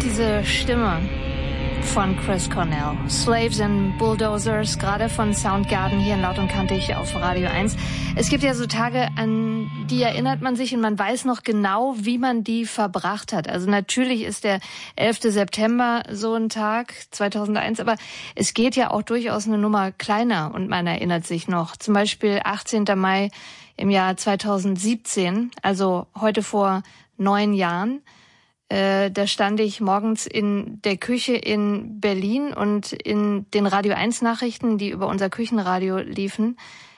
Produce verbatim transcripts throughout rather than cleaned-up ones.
diese Stimme von Chris Cornell. Slaves and Bulldozers, gerade von Soundgarden hier in Laut und Kantig auf Radio eins. Es gibt ja so Tage, an die erinnert man sich und man weiß noch genau, wie man die verbracht hat. Also natürlich ist der elfte September so ein Tag, zweitausendeins, aber es geht ja auch durchaus eine Nummer kleiner und man erinnert sich noch. Zum Beispiel achtzehnten Mai im Jahr zweitausendsiebzehn, also heute vor neun Jahren. Äh, da stand ich morgens in der Küche in Berlin und in den Radio eins Nachrichten, die über unser Küchenradio liefen,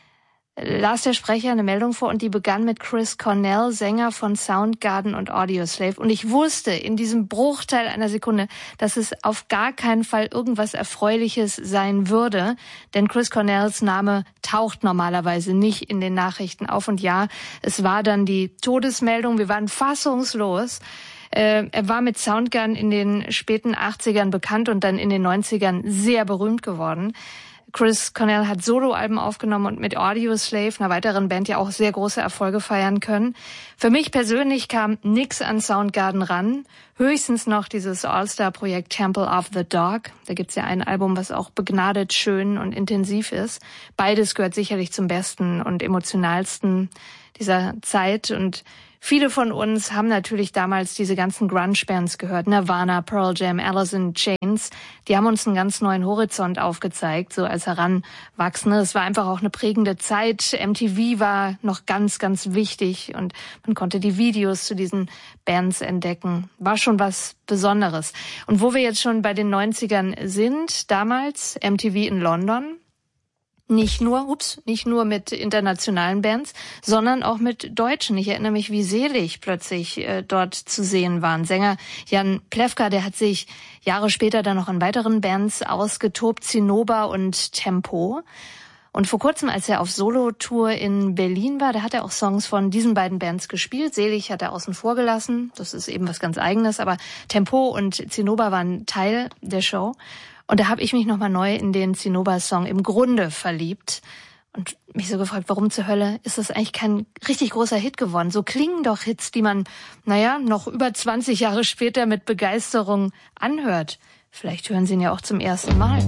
las der Sprecher eine Meldung vor und die begann mit Chris Cornell, Sänger von Soundgarden und Audioslave. Und ich wusste in diesem Bruchteil einer Sekunde, dass es auf gar keinen Fall irgendwas Erfreuliches sein würde, denn Chris Cornells Name taucht normalerweise nicht in den Nachrichten auf. Und ja, es war dann die Todesmeldung, wir waren fassungslos. Er war mit Soundgarden in den späten achtzigern bekannt und dann in den neunzigern sehr berühmt geworden. Chris Cornell hat Soloalben aufgenommen und mit Audioslave, einer weiteren Band, ja auch sehr große Erfolge feiern können. Für mich persönlich kam nix an Soundgarden ran, höchstens noch dieses All-Star-Projekt Temple of the Dog. Da gibt's ja ein Album, was auch begnadet schön und intensiv ist. Beides gehört sicherlich zum besten und emotionalsten dieser Zeit und viele von uns haben natürlich damals diese ganzen Grunge-Bands gehört, Nirvana, Pearl Jam, Alice in Chains. Die haben uns einen ganz neuen Horizont aufgezeigt, so als Heranwachsende. Es war einfach auch eine prägende Zeit. M T V war noch ganz, ganz wichtig und man konnte die Videos zu diesen Bands entdecken. War schon was Besonderes. Und wo wir jetzt schon bei den neunzigern sind, damals M T V in London. Nicht nur, ups, nicht nur mit internationalen Bands, sondern auch mit deutschen. Ich erinnere mich, wie selig plötzlich äh, dort zu sehen waren. Sänger Jan Plewka, der hat sich Jahre später dann noch in weiteren Bands ausgetobt, Zinnober und Tempo. Und vor kurzem, als er auf Solo-Tour in Berlin war, da hat er auch Songs von diesen beiden Bands gespielt. Selig hat er außen vor gelassen, das ist eben was ganz Eigenes, aber Tempo und Zinnober waren Teil der Show. Und da habe ich mich nochmal neu in den Zinnober-Song im Grunde verliebt und mich so gefragt, warum zur Hölle ist das eigentlich kein richtig großer Hit geworden? So klingen doch Hits, die man, naja, noch über zwanzig Jahre später mit Begeisterung anhört. Vielleicht hören Sie ihn ja auch zum ersten Mal.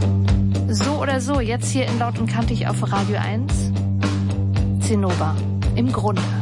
So oder so, jetzt hier in Laut und Kantig auf Radio eins. Zinnober, im Grunde.